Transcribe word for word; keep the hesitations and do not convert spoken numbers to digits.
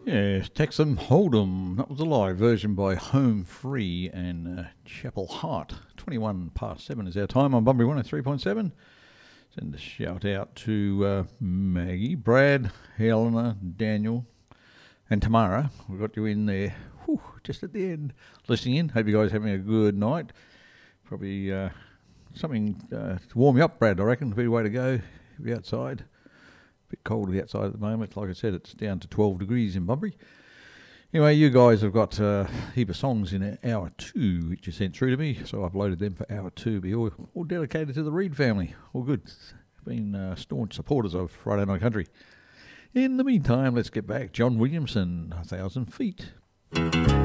Yes, Texan Hold'em. That was a live version by Home Free and uh, Chapel Heart. twenty-one past seven is our time on Bunbury one oh three point seven. Send a shout out to uh, Maggie, Brad, Helena, Daniel, and Tamara. We got you in there whew, just at the end, listening in. Hope you guys are having a good night. Probably uh, something uh, to warm you up, Brad, I reckon. Be the way to go. Be outside. A bit cold outside at the moment. Like I said, it's down to twelve degrees in Bunbury. Anyway, you guys have got uh, a heap of songs in hour two, which you sent through to me, so I've loaded them for hour two. Be all, all dedicated to the Reed family. All good. Been uh, staunch supporters of Friday Night Country. In the meantime, let's get back. John Williamson, A Thousand Feet.